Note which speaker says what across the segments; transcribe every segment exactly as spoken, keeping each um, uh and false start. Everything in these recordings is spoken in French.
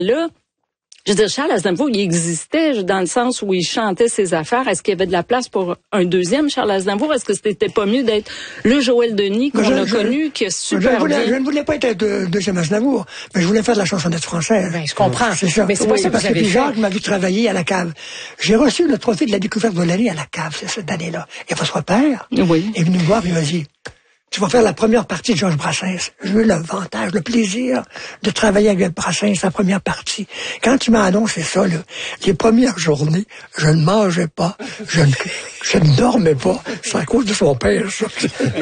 Speaker 1: là, je veux dire, Charles Aznavour, il existait dans le sens où il chantait ses affaires. Est-ce qu'il y avait de la place pour un deuxième Charles Aznavour? Est-ce que c'était pas mieux d'être le Joël Denis qu'on
Speaker 2: je,
Speaker 1: a
Speaker 2: je,
Speaker 1: connu, qui a super
Speaker 2: je voulais,
Speaker 1: bien...
Speaker 2: Je ne voulais pas être de, deuxième Aznavour, mais je voulais faire de la chansonnette française.
Speaker 3: Ben, je comprends.
Speaker 2: C'est ça.
Speaker 3: Mais c'est
Speaker 2: oui,
Speaker 3: pas ça que
Speaker 2: parce
Speaker 3: vous
Speaker 2: que
Speaker 3: avez
Speaker 2: puis
Speaker 3: fait.
Speaker 2: Jacques m'a vu travailler à la cave. J'ai reçu le trophée de la découverte de l'année à la cave cette année-là. Et François Père
Speaker 1: oui.
Speaker 2: est venu me voir et m'a dit... Tu vas faire la première partie de Georges Brassens. Je veux l'avantage, le plaisir de travailler avec Brassens, la première partie. Quand tu m'as annoncé ça, là, les premières journées, je ne mangeais pas, je ne, je ne dormais pas. C'est à cause de son père, ça.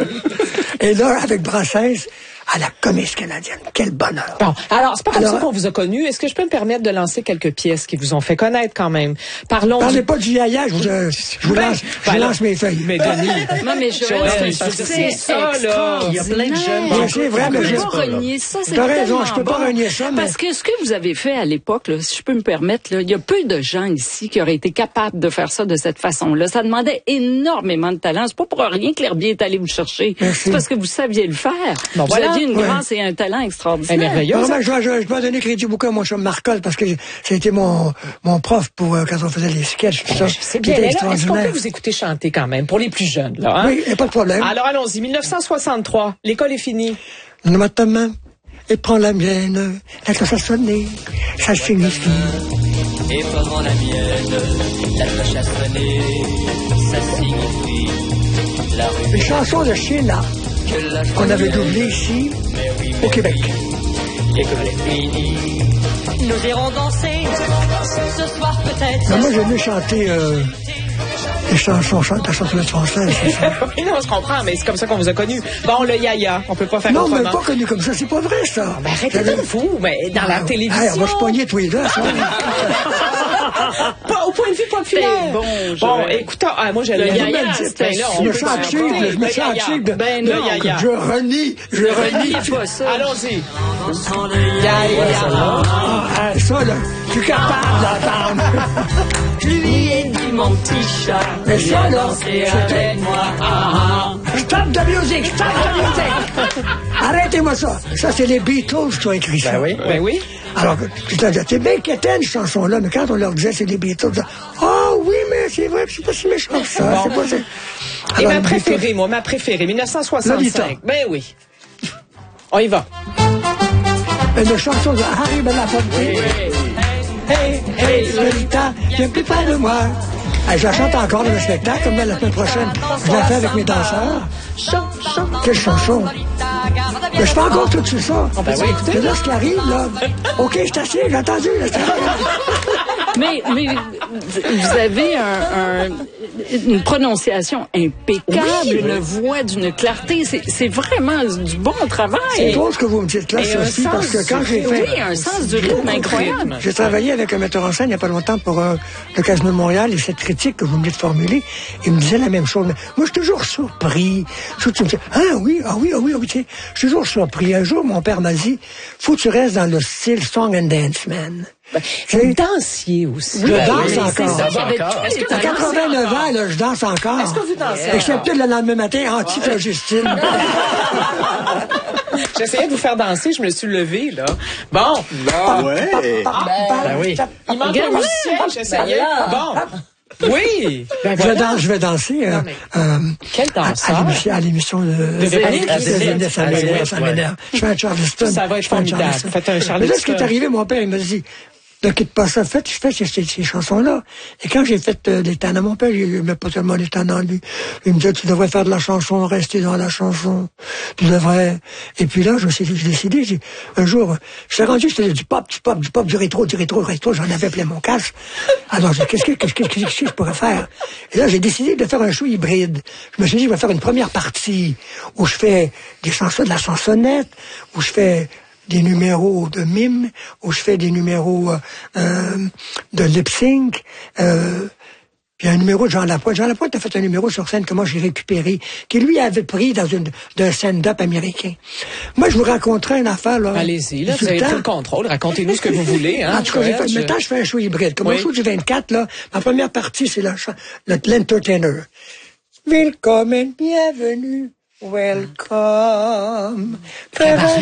Speaker 2: Et là, avec Brassens, à la Comédie canadienne. Quel bonheur.
Speaker 3: Bon, alors, c'est pas comme
Speaker 2: alors,
Speaker 3: ça qu'on vous a connu. Est-ce que je peux me permettre de lancer quelques pièces qui vous ont fait connaître quand même? Parlons
Speaker 2: Parlez
Speaker 3: du...
Speaker 2: pas du yaya, je vous, je, je vous lance, je
Speaker 3: ben,
Speaker 2: lance mes feuilles.
Speaker 3: Mais Denis...
Speaker 1: Non, mais Joël, c'est ça, là.
Speaker 4: Il y a plein de jeunes.
Speaker 2: Bien, c'est vrai, mais
Speaker 1: je
Speaker 2: je
Speaker 1: peux pas renier ça, c'est
Speaker 2: T'as raison, je peux
Speaker 1: bon.
Speaker 2: pas renier ça, mais...
Speaker 1: Parce que ce que vous avez fait à l'époque, là, si je peux me permettre, là, il y a peu de gens ici qui auraient été capables de faire ça de cette façon-là. Ça demandait énormément de talent. C'est pas pour rien que l'Herbier est allé vous chercher.
Speaker 2: Merci.
Speaker 1: C'est parce que vous saviez le faire.
Speaker 3: Bon,
Speaker 1: vous
Speaker 3: voilà.
Speaker 1: aviez une
Speaker 2: Ouais.
Speaker 1: grâce et un talent extraordinaire.
Speaker 3: Eh, merveilleux.
Speaker 2: Vraiment, je, je, je dois donner crédit beaucoup à mon chum Marcol parce que c'était mon, mon prof pour euh, quand on faisait les sketchs, tout ça.
Speaker 3: C'est bien.
Speaker 2: C'était
Speaker 3: Mais là, est-ce qu'on peut
Speaker 2: extraordinaire.
Speaker 3: vous écouter chanter quand même, pour les plus jeunes, là, hein?
Speaker 2: Oui, y a pas de problème.
Speaker 3: Alors, allons-y. mille neuf cent soixante-trois. L'école est finie.
Speaker 2: Donne-moi ta main et prends la mienne. La cloche a sonné, ça signifie.
Speaker 4: Et prends la mienne, la cloche a sonné, ça signifie la rue.
Speaker 2: Une chanson de Sheila
Speaker 4: Que la
Speaker 2: qu'on avait doublée ici
Speaker 4: Mais oui,
Speaker 2: au Québec.
Speaker 4: l'école est finie. Nous irons danser ce soir peut-être.
Speaker 2: Mais moi, j'ai mieux chanter euh, les chansons, chante la chansonnette française. c'est ça.
Speaker 3: Oui, non, je comprends, mais c'est comme ça qu'on vous a connu. Bon, le yaya, on peut pas faire
Speaker 2: Non, mais
Speaker 3: autrement.
Speaker 2: pas connu comme ça, c'est pas vrai, ça.
Speaker 3: Ben, arrêtez de vous, mais dans la télévision.
Speaker 2: Hey, on va se pogner tous les deux, ça.
Speaker 3: Pas au point de vue populaire.
Speaker 1: C'est bon,
Speaker 3: Bon,
Speaker 1: Joël.
Speaker 3: écoutez, ah, moi, j'ai le
Speaker 1: Le
Speaker 3: yaya.
Speaker 1: yaya,
Speaker 3: Ben là, on
Speaker 2: Je me
Speaker 3: peut
Speaker 2: sens
Speaker 3: pas
Speaker 2: active,
Speaker 3: écouter.
Speaker 2: je me
Speaker 3: Le
Speaker 2: sens
Speaker 3: yaya.
Speaker 2: active de...
Speaker 1: Ben
Speaker 3: Le
Speaker 1: non,
Speaker 3: yaya.
Speaker 2: Je renie, je renie.
Speaker 1: Reniez pas ça.
Speaker 3: Allons-y.
Speaker 4: Dansons le yaya.
Speaker 2: Ah, ah, ça, là, je suis capable d'entendre.
Speaker 4: Je lui ai dit mon petit chat.
Speaker 2: Mais
Speaker 4: viens
Speaker 2: ça, là,
Speaker 4: danser
Speaker 2: c'était-
Speaker 4: avec moi. Ah,
Speaker 2: Stop the music, stop the music. Arrêtez-moi ça. Ça, c'est les Beatles qui ont écrit ça.
Speaker 3: Ben oui, ben oui.
Speaker 2: Alors, je te dis, c'est bien qu'étaient cette chanson-là, mais quand on leur disait c'est les Beatles, ils disaient, ah oui, mais c'est vrai, c'est pas si méchant que ça.
Speaker 3: Bon.
Speaker 2: C'est pas si...
Speaker 3: Et
Speaker 2: Alors,
Speaker 3: ma
Speaker 2: les
Speaker 3: préférée,
Speaker 2: Beatles-
Speaker 3: moi, ma préférée, mille neuf cent soixante-cinq.
Speaker 2: Lolita.
Speaker 3: Ben oui. On y va.
Speaker 2: Une chanson de Harry Belafonte. Hey, hey, Lolita, viens plus près de moi. Hey, je la chante encore dans le spectacle, comme la semaine prochaine. Je la fais avec mes danseurs. Quelle chanson. Mais je fais encore tout sur ça.
Speaker 3: ben oui, écoutez.
Speaker 2: C'est là ce qui arrive, là. OK, je t'assieds, j'ai entendu. Là,
Speaker 1: Mais, mais vous avez un, un, une prononciation impeccable,
Speaker 3: Oui,
Speaker 1: une voix d'une clarté. C'est, c'est vraiment du bon travail.
Speaker 2: c'est drôle ce que vous me dites là,
Speaker 1: Et
Speaker 2: ça
Speaker 1: un
Speaker 2: aussi,
Speaker 1: sens
Speaker 2: parce que quand
Speaker 1: du-
Speaker 2: j'ai fait...
Speaker 1: Oui, un sens du rythme incroyable.
Speaker 2: J'ai travaillé avec un metteur en scène il n'y a pas longtemps pour euh, le Casino de Montréal et cette critique que vous venez de formuler, il me disait la même chose. Mais moi, je suis toujours surpris. Je tu me dis, ah oui, ah oui, ah oui, ah oui, tu sais, je suis toujours surpris. Un jour, mon père m'a dit, faut que tu restes dans le style song and dance, man.
Speaker 3: Vous dansiez aussi.
Speaker 2: Je
Speaker 1: Ben
Speaker 2: danse
Speaker 1: oui, c'est
Speaker 2: encore.
Speaker 1: ça, j'avais tous
Speaker 3: Est-ce
Speaker 1: les
Speaker 3: que
Speaker 2: À
Speaker 1: talents.
Speaker 2: quatre-vingt-neuf ans, là, je danse encore.
Speaker 3: Est-ce que vous dansez
Speaker 2: Excepté le lendemain matin, anti-Justine.
Speaker 3: J'essayais de vous faire danser, je me suis levée, là. Bon.
Speaker 5: Ah ouais.
Speaker 3: Ben oui. Il manque un musicien, j'essayais. Bon. Oui. Ben
Speaker 2: Je,
Speaker 3: voilà.
Speaker 2: danse, je vais danser euh, euh,
Speaker 3: Quel
Speaker 2: à, à
Speaker 3: danseur.
Speaker 2: l'émission, à l'émission de...
Speaker 3: Véronique.
Speaker 2: de- de- de- ça
Speaker 3: Ah,
Speaker 2: m'énerve,
Speaker 3: ouais.
Speaker 2: ça m'énerve. Je fais un Charleston.
Speaker 3: Ça va être
Speaker 2: Je fais un
Speaker 3: formidable.
Speaker 2: Charleston.
Speaker 3: Faites un Charleston.
Speaker 2: Mais là, ce qui est arrivé, mon père, il m'a dit, ne quitte pas ça, faites, je fais ces, ces, ces chansons-là. Et quand j'ai fait euh, les tannes à mon père, il ne met pas tellement les tannes en lui. Il me disait, tu devrais faire de la chanson, rester dans la chanson. Tu devrais... Et puis là, je me suis j'ai décidé, j'ai, un jour, je suis rendu, je faisais du pop, du pop, du pop, du rétro, du rétro, du rétro, j'en avais plein mon casque. Alors, j'ai dit, qu'est-ce que, qu'est-ce que, qu'est-ce que je pourrais faire? Et là, j'ai décidé de faire un show hybride. Je me suis dit, je vais faire une première partie où je fais des chansons de la chansonnette, où je fais des numéros de mime, où je fais des numéros euh, euh, de lip-sync, euh, puis un numéro de Jean Lapointe. Jean Lapointe a fait un numéro sur scène que moi j'ai récupéré, qui lui avait pris dans une d'un stand-up américain. Moi, je vous raconterai une affaire, là.
Speaker 3: Allez-y, là,
Speaker 2: du
Speaker 3: vous avez
Speaker 2: temps.
Speaker 3: tout le contrôle. Racontez-nous ce que vous voulez, hein.
Speaker 2: En tout cas, j'ai fait,
Speaker 3: Joël, je-
Speaker 2: maintenant, je fais un show hybride. Comme
Speaker 3: Oui.
Speaker 2: mon show du vingt-quatre, là, ma première partie, c'est la cha- le- l'entertainer. Willkommen, bienvenue, welcome.